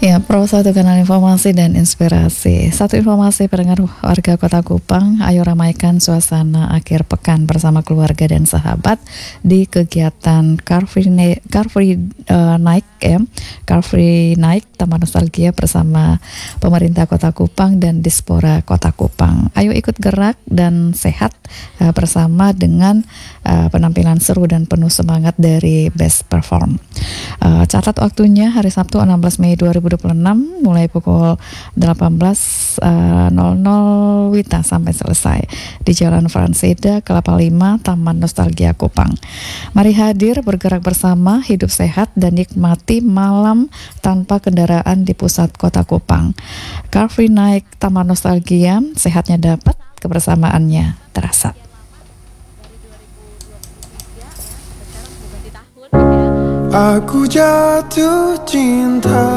Ya, Pro satu kanal informasi dan inspirasi. Satu informasi pendengar warga Kota Kupang, ayo ramaikan suasana akhir pekan bersama keluarga dan sahabat di kegiatan Car Free Night Taman Nostalgia bersama pemerintah Kota Kupang dan Dispora Kota Kupang. Ayo ikut gerak dan sehat bersama dengan penampilan seru dan penuh semangat dari Best Perform. Catat waktunya hari Sabtu 16 Mei 2026 mulai pukul 18.00 WITA sampai selesai di Jalan Franseda Kelapa 5 Taman Nostalgia Kupang. Mari hadir, bergerak bersama, hidup sehat dan nikmati malam tanpa kendaraan di pusat Kota Kupang. Car Free Night Taman Nostalgia, sehatnya dapat, kebersamaannya terasa. Aku jatuh cinta